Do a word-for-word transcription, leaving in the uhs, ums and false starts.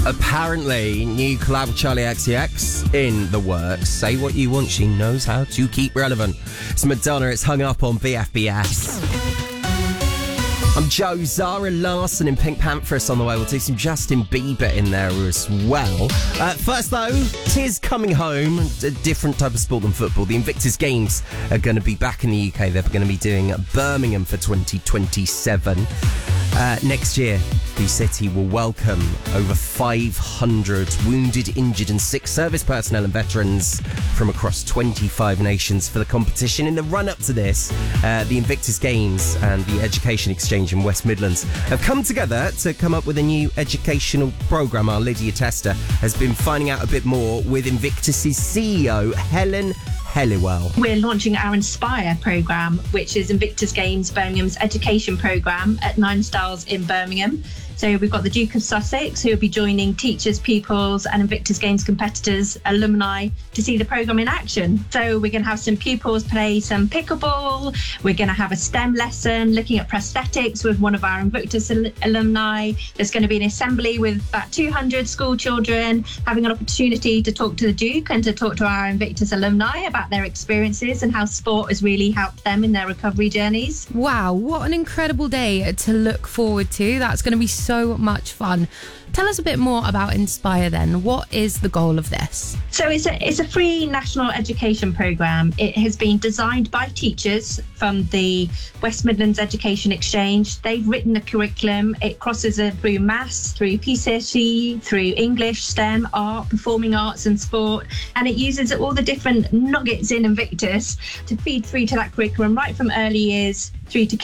Apparently, new collab with Charlie X C X in the works. Say what you want, she knows how to keep relevant. It's Madonna, it's Hung Up on B F B S. I'm Joe. Zara Larsson in Pink Panthers on the way. We'll do some Justin Bieber in there as well. Uh, first, though, tis coming home. A different type of sport than football. The Invictus Games are going to be back in the U K. They're going to be doing Birmingham for twenty twenty-seven. Uh, next year, the city will welcome over five hundred wounded, injured and sick service personnel and veterans from across twenty-five nations for the competition. In the run-up to this, uh, the Invictus Games and the Education Exchange in West Midlands have come together to come up with a new educational programme. Our Lydia Tester has been finding out a bit more with Invictus's C E O, Helen Helliwell. We're launching our Inspire programme, which is Invictus Games Birmingham's education programme at Nine Styles in Birmingham. So we've got the Duke of Sussex, who will be joining teachers, pupils and Invictus Games competitors, alumni, to see the programme in action. So we're going to have some pupils play some pickleball. We're going to have a STEM lesson looking at prosthetics with one of our Invictus al- alumni. There's going to be an assembly with about two hundred school children having an opportunity to talk to the Duke and to talk to our Invictus alumni about their experiences and how sport has really helped them in their recovery journeys. Wow, what an incredible day to look forward to. That's going to be so much fun. Tell us a bit more about Inspire then. What is the goal of this? So it's a, it's a free national education programme. It has been designed by teachers from the West Midlands Education Exchange. They've written the curriculum. It crosses uh, through maths, through P C S E, through English, STEM, art, performing arts and sport. And it uses all the different nuggets in Invictus to feed through to that curriculum right from early years through to